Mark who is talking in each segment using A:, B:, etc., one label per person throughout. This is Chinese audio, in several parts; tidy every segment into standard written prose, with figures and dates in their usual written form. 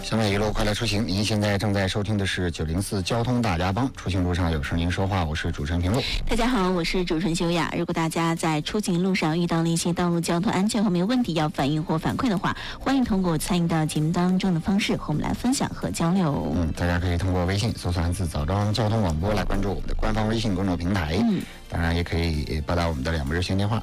A: 小美一路快乐出行，您现在正在收听的是904交通大家帮，出行路上有声音说话，我是主持人平路。
B: 大家好，我是主持人修雅。如果大家在出行路上遇到了一些道路交通安全方面问题要反映或反馈的话，欢迎通过参与到节目当中的方式和我们来分享和交流。
A: 大家可以通过微信搜索汉字早装交通广播来关注我们的官方微信公众平台。当然也可以拨打我们的2部热线电话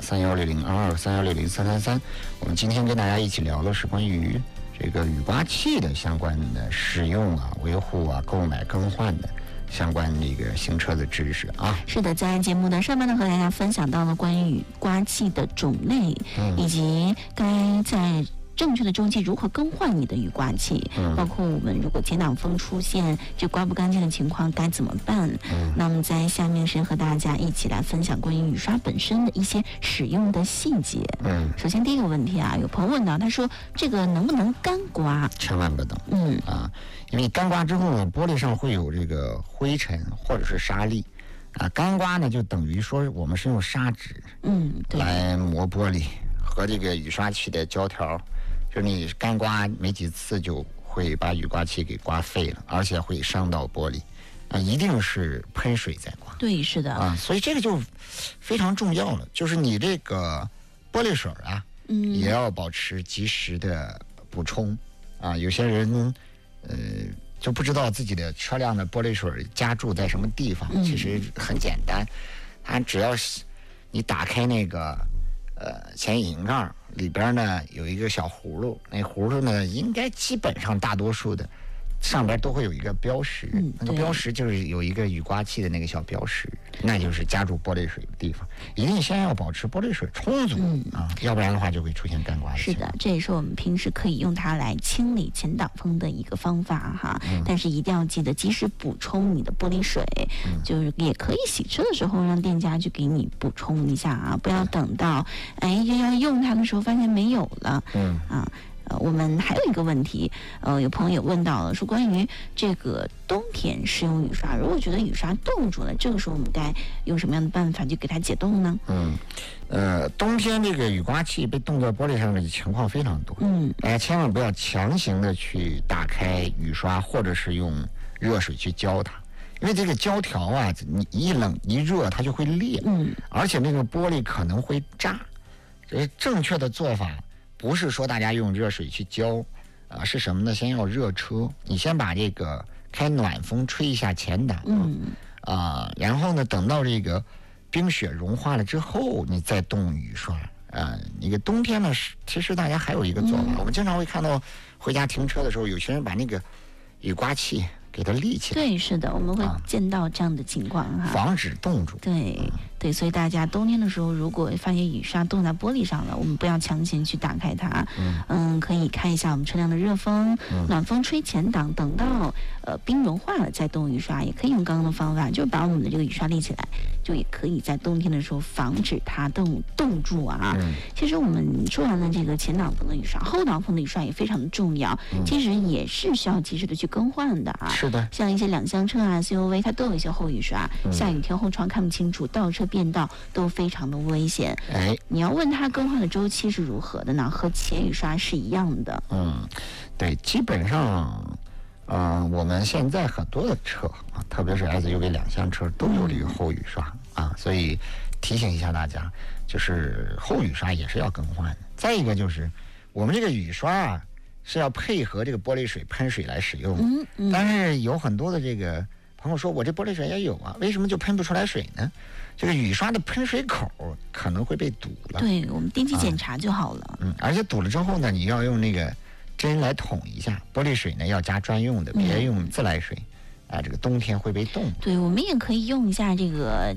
A: 31602231603333。我们今天跟大家一起聊的是关于这个雨刮器的相关的使用啊、维护啊、购买更换的相关这个行车的知识啊。
B: 是的，在节目的上半段和大家分享到了关于雨刮器的种类，以及该在正确的周期如何更换你的雨刮器，包括我们如果前挡风出现这刮不干净的情况该怎么办。那么在下面是和大家一起来分享关于雨刷本身的一些使用的细节。首先第一个问题啊，有朋友问到，他说这个能不能干刮？
A: 千万不能。因为干刮之后呢，玻璃上会有这个灰尘或者是沙粒啊。干刮呢就等于说我们是用砂纸来磨玻璃和这个雨刷器的胶条。就是你干刮没几次就会把雨刮器给刮废了，而且会伤到玻璃啊！一定是喷水再刮。
B: 对，是的
A: 啊，所以这个就非常重要了，就是你这个玻璃水啊，也要保持及时的补充啊。有些人就不知道自己的车辆的玻璃水夹住在什么地方，其实很简单，它只要是你打开那个前引擎盖里边呢有一个小葫芦，那葫芦呢应该基本上大多数的上边都会有一个标识，那个标识就是有一个雨刮器的那个小标识，那就是夹住玻璃水的地方。一定先要保持玻璃水充足啊，要不然的话就会出现干刮的情况。
B: 是的，这也是我们平时可以用它来清理前挡风的一个方法哈。但是一定要记得及时补充你的玻璃水，就是也可以洗车的时候让店家去给你补充一下啊，不要等到要用它的时候发现没有了。我们还有一个问题，有朋友也问到了，说关于这个冬天使用雨刷，如果觉得雨刷冻住了，这个时候我们该用什么样的办法去给它解冻呢？
A: 冬天这个雨刮器被冻在玻璃上的情况非常多。大家千万不要强行的去打开雨刷，或者是用热水去浇它，因为这个胶条啊，你一冷一热它就会裂，而且那个玻璃可能会炸。正确的做法不是说大家用热水去浇，是什么呢？先要热车，你先把这个开暖风吹一下前挡，然后呢，等到这个冰雪融化了之后，你再冻雨刷。那个冬天呢，其实大家还有一个做法，我们经常会看到回家停车的时候，有些人把那个雨刮器给它立起来。
B: 对，是的，我们会见到这样的情况哈，
A: 防止冻住。
B: 对，所以大家冬天的时候，如果发现雨刷冻在玻璃上了，我们不要强行去打开它。可以开一下我们车辆的热风，暖风吹前挡，等到冰融化了再冻雨刷，也可以用刚刚的方法，就把我们的这个雨刷立起来，就也可以在冬天的时候防止它冻住啊。其实我们说完了这个前挡风的雨刷，后挡风的雨刷也非常的重要，其实也是需要及时的去更换的啊。
A: 是的，
B: 像一些2厢车啊、SUV， 它都有一些后雨刷，下雨天后窗看不清楚，倒车变道都非常的危险。你要问它更换的周期是如何的呢？和前雨刷是一样的。
A: 对，基本上我们现在很多的车啊，特别是 SUV 2厢车都有这个后雨刷啊，所以提醒一下大家，就是后雨刷也是要更换的。再一个就是我们这个雨刷啊是要配合这个玻璃水喷水来使用，但是有很多的这个朋友说，我这玻璃水也有啊，为什么就喷不出来水呢？这个雨刷的喷水口可能会被堵了。
B: 对，我们定期检查就好了。
A: 而且堵了之后呢，你要用那个针来捅一下，玻璃水呢要加专用的，别用自来水。这个冬天会被冻。
B: 对，我们也可以用一下这个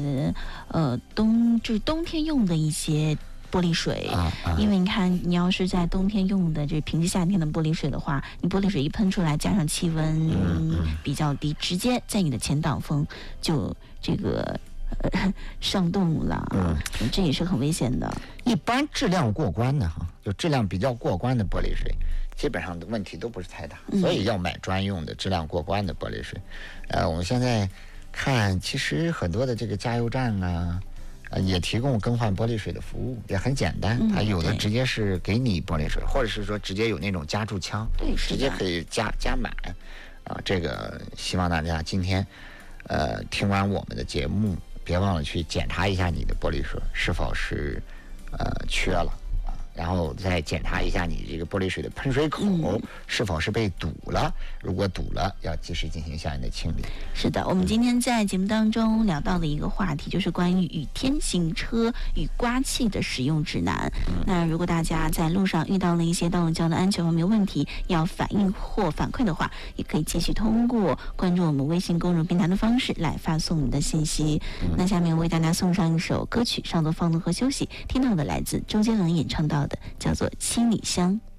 B: 就是冬天用的一些玻璃水，因为你看，你要是在冬天用的这平时夏天的玻璃水的话，你玻璃水一喷出来，加上气温比较低，直接在你的前挡风就这个上冻了，这也是很危险的。
A: 一般质量过关的就质量比较过关的玻璃水，基本上的问题都不是太大，所以要买专用的质量过关的玻璃水。我们现在看，其实很多的这个加油站啊， 也提供更换玻璃水的服务，也很简单。它有的直接是给你玻璃水，或者是说直接有那种加注枪，
B: 对，
A: 直接可以加满。这个希望大家今天听完我们的节目，别忘了去检查一下你的玻璃水是否是缺了。然后再检查一下你这个玻璃水的喷水口是否是被堵了，如果堵了，要及时进行相应的清理。
B: 是的，我们今天在节目当中聊到的一个话题，就是关于雨天行车与刮器的使用指南。那如果大家在路上遇到了一些道路交通安全方面问题，要反映或反馈的话，也可以继续通过关注我们微信公众平台的方式来发送你的信息。那下面为大家送上一首歌曲，稍作放纵和休息，听到的来自周杰伦演唱到的，叫做《七里香》。